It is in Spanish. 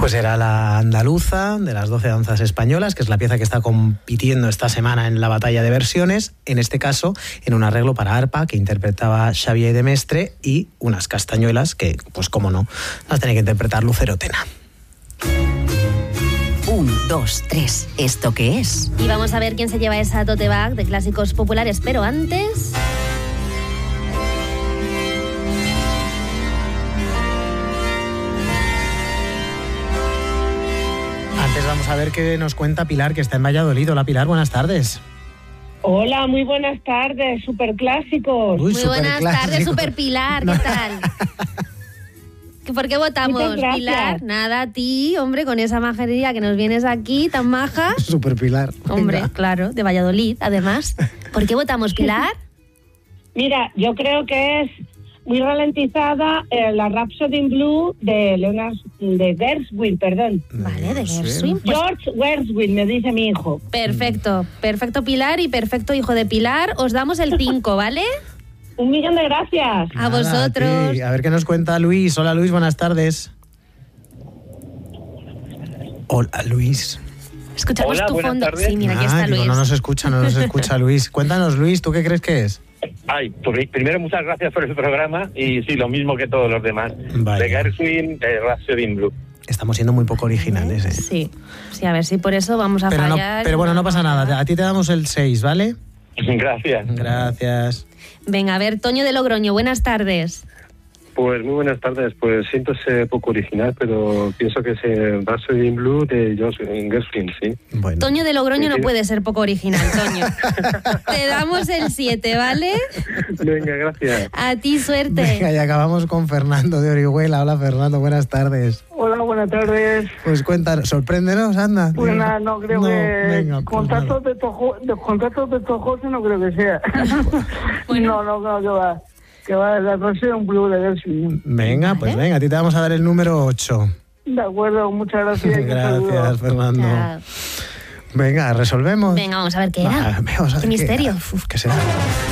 Pues era la andaluza de las 12 danzas españolas, que es la pieza que está compitiendo esta semana en la batalla de versiones, en este caso en un arreglo para arpa que interpretaba Xavier de Mestre y unas castañuelas que, pues cómo no, las tenía que interpretar Lucero Tena. 1, 2, 3. ¿Esto qué es? Y vamos a ver quién se lleva esa tote bag de clásicos populares, pero antes... Antes vamos a ver qué nos cuenta Pilar, que está en Valladolid. Hola Pilar, buenas tardes. Hola, muy buenas tardes, superclásicos. Muy buenas tardes, Super Pilar, ¿qué tal? ¿Por qué votamos, Pilar? Nada, a ti, hombre, con esa majería que nos vienes aquí, tan maja. Super Pilar. Hombre, claro, de Valladolid, además. ¿Por qué votamos, Pilar? Mira, yo creo que es muy ralentizada la Rhapsody in Blue de Gershwin, perdón. Vale, de Gershwin. Pues... George Gershwin, me dice mi hijo. Perfecto, perfecto Pilar y perfecto hijo de Pilar. Os damos el 5, ¿vale? 1.000.000 de gracias. A vosotros. A ver qué nos cuenta Luis. Hola Luis, buenas tardes. Hola Luis. Escuchamos Hola, tu buenas fondo. tardes. Sí, mira, aquí está Luis. No nos escucha Luis. Cuéntanos Luis, ¿tú qué crees que es? Ay, primero muchas gracias por el programa y sí, lo mismo que todos los demás. Vale. De Gershwin, Rhapsody in Blue. Estamos siendo muy poco originales, ¿eh? Sí, a ver si por eso vamos a fallar. Pero bueno, no pasa nada. A ti te damos el 6, ¿vale? Gracias. Venga, a ver, Toño de Logroño, buenas tardes. Pues muy buenas tardes. Pues siento ser poco original, pero pienso que es el Rhapsody in Blue de George Gershwin, sí. Bueno. Toño de Logroño Sí. no puede ser poco original, Toño. Te damos el 7, ¿vale? Venga, gracias. A ti, suerte. Venga, y acabamos con Fernando de Orihuela. Hola Fernando, buenas tardes. Hola, buenas tardes. Pues cuéntanos, sorpréndenos, anda. Pues nada, no creo que... venga, contratos de Tojoso no creo que sea. Bueno. No, que va. Que va la Rhapsody in Blue de Gershwin. Venga, pues venga, a ti te vamos a dar el número 8. De acuerdo, muchas gracias. Gracias, Fernando. Chao. Venga, resolvemos. Venga, vamos a ver qué era. Vamos a ver Qué misterio. ¿Qué será?